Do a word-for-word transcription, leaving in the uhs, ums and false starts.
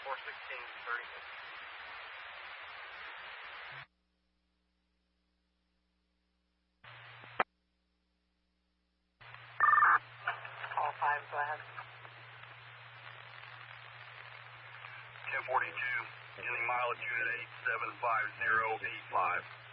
four sixteen thirty-six. All five, go ahead. ten forty-two, beginning mileage unit eight seven five zero eight five.